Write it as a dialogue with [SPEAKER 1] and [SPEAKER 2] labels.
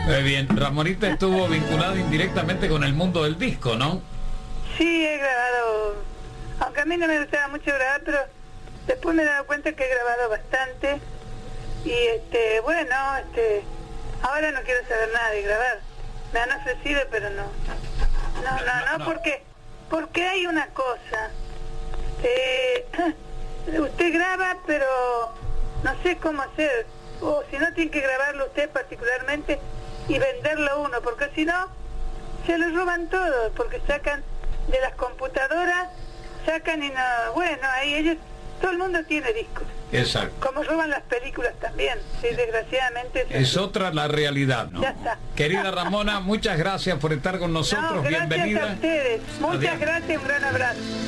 [SPEAKER 1] Muy bien, Ramonita estuvo vinculada indirectamente con el mundo del disco, ¿no?
[SPEAKER 2] Sí, he grabado, aunque a mí no me gustaba mucho grabar, pero después me he dado cuenta que he grabado bastante. Y bueno, ahora no quiero saber nada de grabar. Me han ofrecido, pero no, porque hay una cosa. Usted graba, pero no sé cómo hacer. O si no, tiene que grabarlo usted particularmente y venderlo uno, porque si no, se lo roban todo, porque sacan de las computadoras, sacan y no, bueno, ahí ellos, todo el mundo tiene discos.
[SPEAKER 1] Exacto.
[SPEAKER 2] Como roban las películas también, sí, desgraciadamente.
[SPEAKER 1] Es otra la realidad, ¿no?
[SPEAKER 2] Ya está.
[SPEAKER 1] Querida Ramona, muchas gracias por estar con nosotros,
[SPEAKER 2] no, gracias
[SPEAKER 1] bienvenida.
[SPEAKER 2] a ustedes, muchas
[SPEAKER 1] Adiós.
[SPEAKER 2] gracias, un gran abrazo.